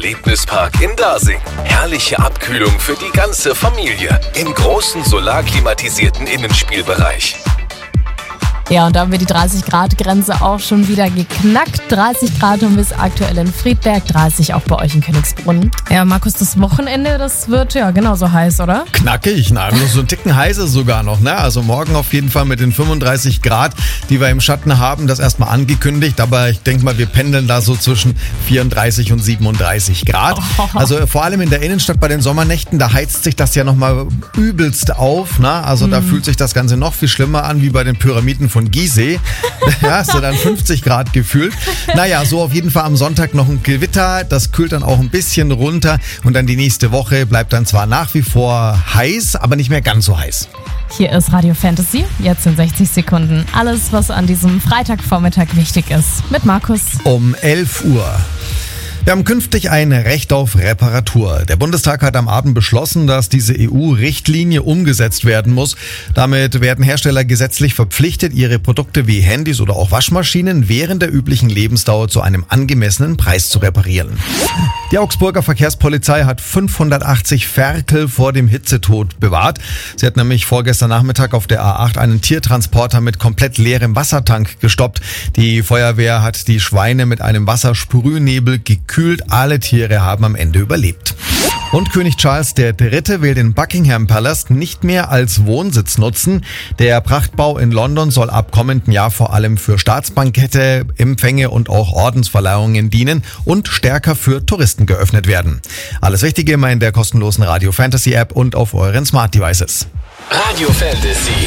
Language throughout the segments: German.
Erlebnispark in Dasing. Herrliche Abkühlung für die ganze Familie im großen solarklimatisierten Innenspielbereich. Ja, und da haben wir die 30-Grad-Grenze auch schon wieder geknackt. 30 Grad haben wir es aktuell in Friedberg, 30 auch bei euch in Königsbrunn. Ja, Markus, das Wochenende, das wird ja genauso heiß, oder? Knackig, nur so einen Ticken heißer sogar noch, ne? Also morgen auf jeden Fall mit den 35 Grad, die wir im Schatten haben, das erstmal angekündigt. Aber ich denke mal, wir pendeln da so zwischen 34 und 37 Grad. Also vor allem in der Innenstadt bei den Sommernächten, da heizt sich das ja nochmal übelst auf, ne? Also da fühlt sich das Ganze noch viel schlimmer an, wie bei den Pyramiden von Gizeh. Ja, hast du dann 50 Grad gefühlt. Naja, so auf jeden Fall am Sonntag noch ein Gewitter. Das kühlt dann auch ein bisschen runter. Und dann die nächste Woche bleibt dann zwar nach wie vor heiß, aber nicht mehr ganz so heiß. Hier ist Radio Fantasy, jetzt in 60 Sekunden. Alles, was an diesem Freitagvormittag wichtig ist. Mit Markus. Um 11 Uhr. Wir haben künftig ein Recht auf Reparatur. Der Bundestag hat am Abend beschlossen, dass diese EU-Richtlinie umgesetzt werden muss. Damit werden Hersteller gesetzlich verpflichtet, ihre Produkte wie Handys oder auch Waschmaschinen während der üblichen Lebensdauer zu einem angemessenen Preis zu reparieren. Die Augsburger Verkehrspolizei hat 580 Ferkel vor dem Hitzetod bewahrt. Sie hat nämlich vorgestern Nachmittag auf der A8 einen Tiertransporter mit komplett leerem Wassertank gestoppt. Die Feuerwehr hat die Schweine mit einem Wassersprühnebel gekühlt. Alle Tiere haben am Ende überlebt. Und König Charles III. Will den Buckingham Palace nicht mehr als Wohnsitz nutzen. Der Prachtbau in London soll ab kommenden Jahr vor allem für Staatsbankette, Empfänge und auch Ordensverleihungen dienen und stärker für Touristen geöffnet werden. Alles Wichtige immer in der kostenlosen Radio Fantasy App und auf euren Smart Devices. Radio Fantasy.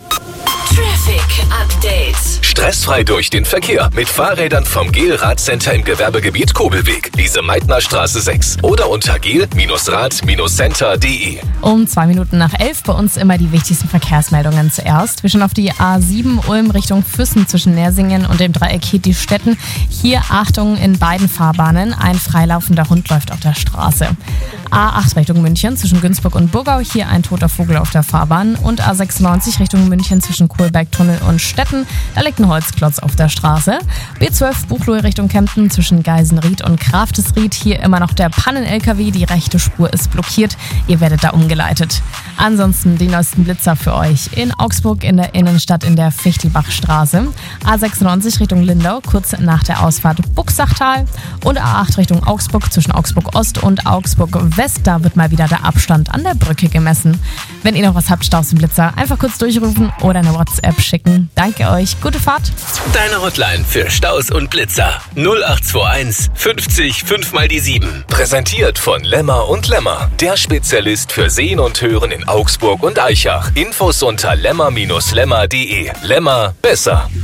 Traffic Update. Stressfrei durch den Verkehr mit Fahrrädern vom GEL-Radcenter im Gewerbegebiet Kobelweg, Lise-Meitner-Straße 6 oder unter gel-rad-center.de. Um 2 Minuten nach 11 bei uns immer die wichtigsten Verkehrsmeldungen zuerst. Wir schauen auf die A7 Ulm Richtung Füssen zwischen Nersingen und dem Dreieck Hedli-Stetten. Hier Achtung in beiden Fahrbahnen. Ein freilaufender Hund läuft auf der Straße. A8 Richtung München zwischen Günzburg und Burgau. Hier ein toter Vogel auf der Fahrbahn. Und A96 Richtung München zwischen Kohlbergtunnel und Stetten. Da liegt ein Holzklotz auf der Straße. B12 Buchloe Richtung Kempten zwischen Geisenried und Kraftesried. Hier immer noch der Pannen-LKW. Die rechte Spur ist blockiert. Ihr werdet da umgeleitet. Ansonsten die neuesten Blitzer für euch. In Augsburg in der Innenstadt in der Fichtelbachstraße. A96 Richtung Lindau, kurz nach der Ausfahrt Buchsachtal. Und A8 Richtung Augsburg zwischen Augsburg Ost und Augsburg West. Da wird mal wieder der Abstand an der Brücke gemessen. Wenn ihr noch was habt, Staus und Blitzer, einfach kurz durchrufen oder eine WhatsApp schicken. Danke euch, gute Fahrt. Deine Hotline für Staus und Blitzer 0821 50 5 mal die 7. Präsentiert von Lemmer und Lemmer, der Spezialist für Sehen und Hören in Augsburg und Aichach. Infos unter lemmer-lemmer.de. Lemmer besser.